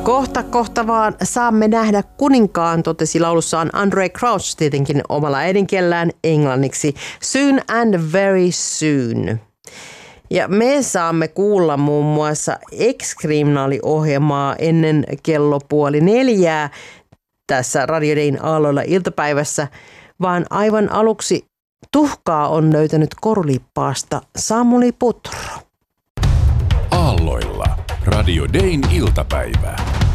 Kohta vaan saamme nähdä kuninkaan, totesi laulussaan Andraé Crouch tietenkin omalla äidinkielellään englanniksi. Soon and very soon. Ja me saamme kuulla muun muassa Ex-kriminaaliohjelmaa ennen kello 3:30 tässä Radio Dayn aalloilla iltapäivässä, vaan aivan aluksi tuhkaa on löytänyt korulippaasta Samuli Putro. Aalloilla Radio Dayn iltapäivä.